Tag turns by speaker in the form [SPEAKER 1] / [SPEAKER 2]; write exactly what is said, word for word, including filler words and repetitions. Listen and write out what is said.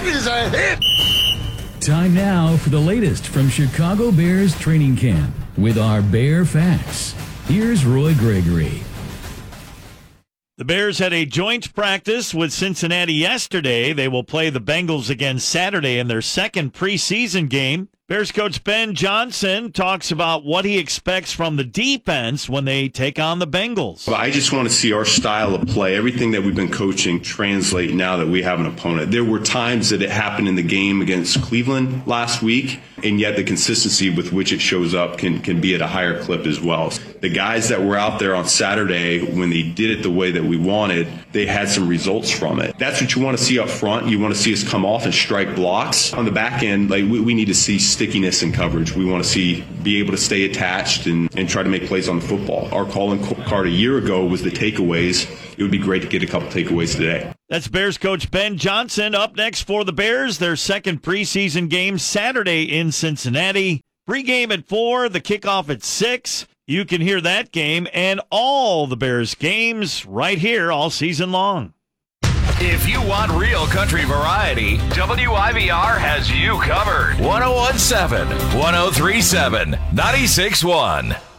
[SPEAKER 1] is a hit.
[SPEAKER 2] Time now for the latest from Chicago Bears training camp with our Bear Facts. Here's Roy Gregory.
[SPEAKER 3] The Bears had a joint practice with Cincinnati yesterday. They will play the Bengals again Saturday in their second preseason game. Bears coach Ben Johnson talks about what he expects from the defense when they take on the Bengals.
[SPEAKER 4] I just want to see our style of play, everything that we've been coaching, translate now that we have an opponent. There were times that it happened in the game against Cleveland last week, and yet the consistency with which it shows up can, can be at a higher clip as well. The guys that were out there on Saturday, when they did it the way that we wanted, they had some results from it. That's what you want to see up front. You want to see us come off and strike blocks. On the back end, like we, we need to see stickiness in coverage. We want to see be able to stay attached and, and try to make plays on the football. Our calling card a year ago was the takeaways. It would be great to get a couple takeaways today.
[SPEAKER 3] That's Bears coach Ben Johnson. Up next for the Bears, their second preseason game Saturday in Cincinnati. Pre-game at four, the kickoff at six. You can hear that game and all the Bears games right here all season long.
[SPEAKER 5] If you want real country variety, W I V R has you covered. one oh one point seven, one oh three point seven, ninety-six point one.